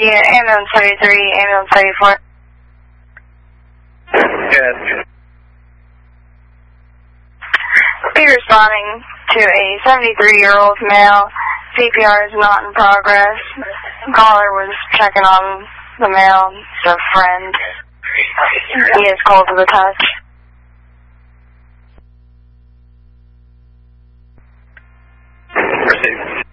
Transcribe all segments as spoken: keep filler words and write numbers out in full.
Yeah, ambulance thirty-three, ambulance thirty-four. Good. Be responding to a seventy-three-year-old male. C P R is not in progress. Caller was checking on the male. It's a friend. He is cold to the touch. Proceed.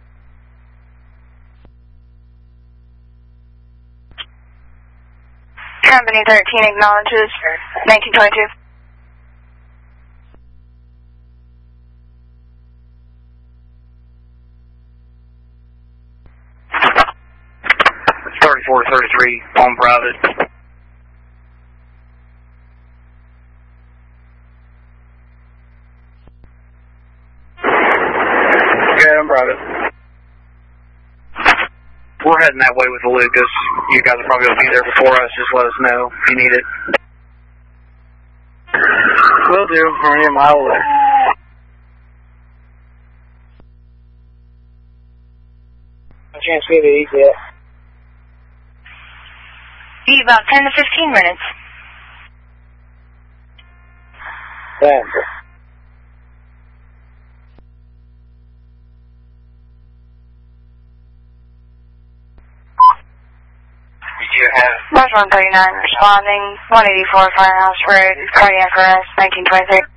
Company thirteen acknowledges nineteen twenty-two. thirty-four thirty-three on private. Okay, on private. We're heading that way with the Lucas. You guys will probably be there before us. Just let us know if you need it. Will do. We're only a mile away. I can't see the east yet. Be about ten to fifteen minutes. Damn. You have Rush one thirty-nine responding, one eighty-four Firehouse Road, cardiac arrest, nineteen twenty-three.